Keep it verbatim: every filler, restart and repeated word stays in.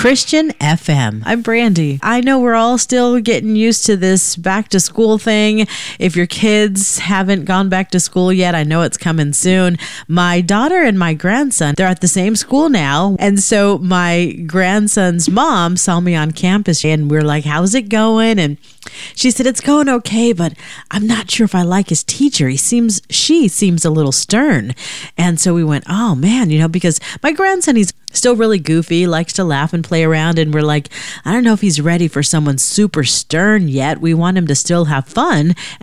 Christian F M. I'm Brandy. I know we're all still getting used to this back to school thing. If your kids haven't gone back to school yet, I know it's coming soon. My daughter and my grandson, they're at the same school now. And so my grandson's mom saw me on campus and we're like, how's it going? And she said, it's going okay, but I'm not sure if I like his teacher. He seems, she seems a little stern. And so we went, oh man, you know, because my grandson, he's still really goofy, likes to laugh and play around. And we're like, I don't know if he's ready for someone super stern yet. We want him to still have fun.